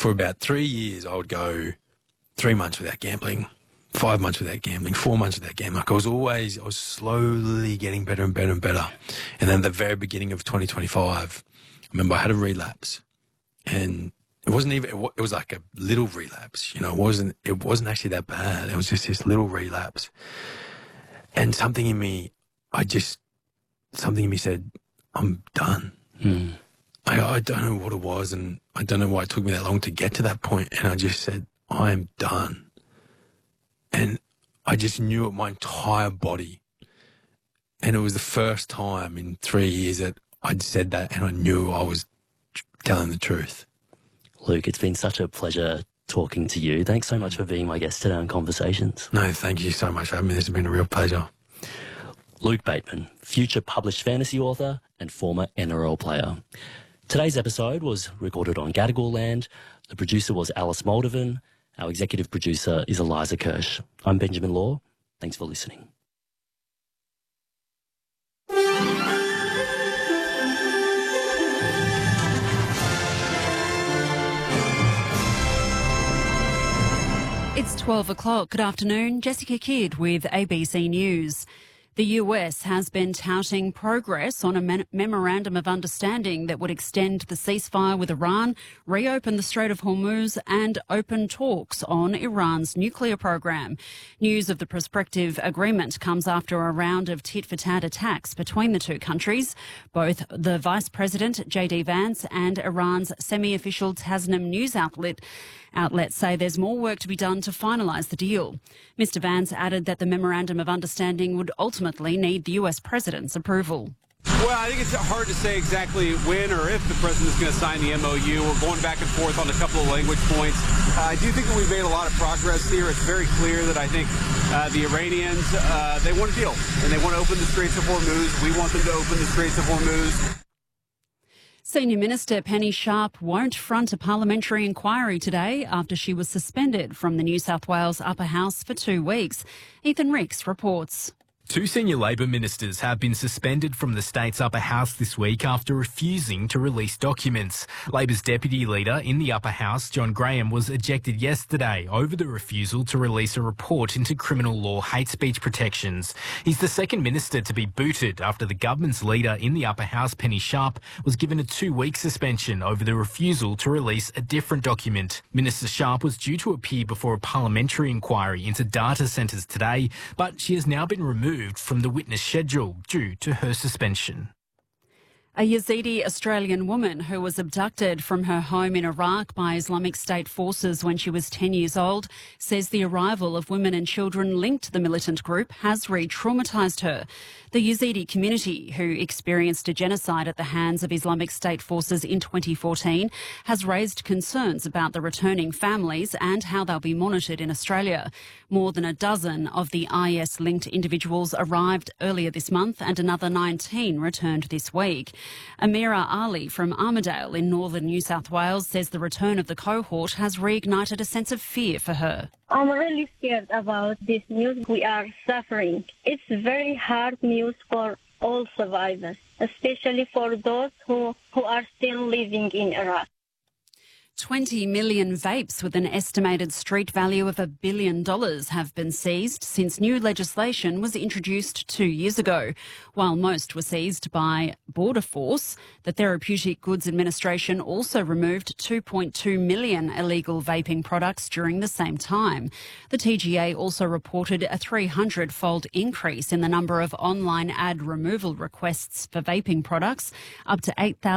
for about 3 years, I would go 3 months without gambling, 5 months without gambling, 4 months without gambling. Like I was slowly getting better and better and better. And then at the very beginning of 2025, I remember I had a relapse, and it was like a little relapse. It wasn't actually that bad. It was just this little relapse. And something in me said, I'm done. I don't know what it was, and I don't know why it took me that long to get to that point. And I just said, I am done. And I just knew it, my entire body. And it was the first time in 3 years that I'd said that, and I knew I was telling the truth. Luke, it's been such a pleasure talking to you. Thanks so much for being my guest today on Conversations. No, thank you so much for having me. This has been a real pleasure. Luke Bateman, future published fantasy author and former NRL player. Today's episode was recorded on Gadigal land. The producer was Alice Moldovan. Our executive producer is Eliza Kirsch. I'm Benjamin Law. Thanks for listening. It's 12 o'clock. Good afternoon. Jessica Kidd with ABC News. The US has been touting progress on a memorandum of understanding that would extend the ceasefire with Iran, reopen the Strait of Hormuz and open talks on Iran's nuclear program. News of the prospective agreement comes after a round of tit-for-tat attacks between the two countries. Both the Vice President, J.D. Vance, and Iran's semi-official Tasnim news outlets say there's more work to be done to finalise the deal. Mr Vance added that the memorandum of understanding would ultimately need the US President's approval. Well, I think it's hard to say exactly when or if the President's going to sign the MOU. We're going back and forth on a couple of language points. I do think that we've made a lot of progress here. It's very clear that I think the Iranians, they want a deal, and they want to open the Straits of Hormuz. We want them to open the Straits of Hormuz. Senior Minister Penny Sharp won't front a parliamentary inquiry today after she was suspended from the New South Wales Upper House for 2 weeks. Ethan Ricks reports. Two senior Labor ministers have been suspended from the state's upper house this week after refusing to release documents. Labor's deputy leader in the upper house, John Graham, was ejected yesterday over the refusal to release a report into criminal law hate speech protections. He's the second minister to be booted after the government's leader in the upper house, Penny Sharp, was given a 2-week suspension over the refusal to release a different document. Minister Sharp was due to appear before a parliamentary inquiry into data centres today, but she has now been removed from the witness schedule due to her suspension. A Yazidi Australian woman who was abducted from her home in Iraq by Islamic State forces when she was 10 years old says the arrival of women and children linked to the militant group has re-traumatised her. The Yazidi community, who experienced a genocide at the hands of Islamic State forces in 2014, has raised concerns about the returning families and how they'll be monitored in Australia. More than a dozen of the IS-linked individuals arrived earlier this month and another 19 returned this week. Amira Ali from Armidale in northern New South Wales says the return of the cohort has reignited a sense of fear for her. I'm really scared about this news. We are suffering. It's very hard news for all survivors, especially for those who are still living in Iraq. 20 million vapes with an estimated street value of $1 billion have been seized since new legislation was introduced 2 years ago. While most were seized by Border Force, the Therapeutic Goods Administration also removed 2.2 million illegal vaping products during the same time. The TGA also reported a 300-fold increase in the number of online ad removal requests for vaping products, up to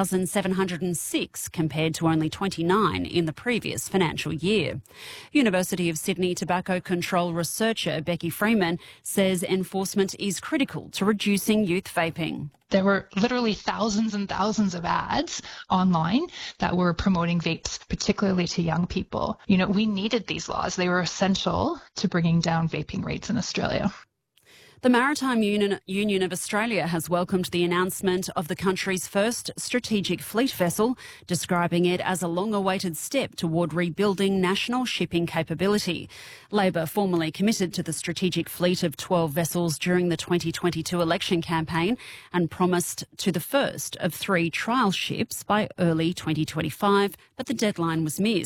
8,706 compared to only 29 in the previous financial year. University of Sydney tobacco control researcher Becky Freeman says enforcement is critical to reducing youth vaping. There were literally thousands and thousands of ads online that were promoting vapes, particularly to young people. We needed these laws. They were essential to bringing down vaping rates in Australia. The Maritime Union of Australia has welcomed the announcement of the country's first strategic fleet vessel, describing it as a long-awaited step toward rebuilding national shipping capability. Labor formally committed to the strategic fleet of 12 vessels during the 2022 election campaign and promised to the first of 3 trial ships by early 2025, but the deadline was missed.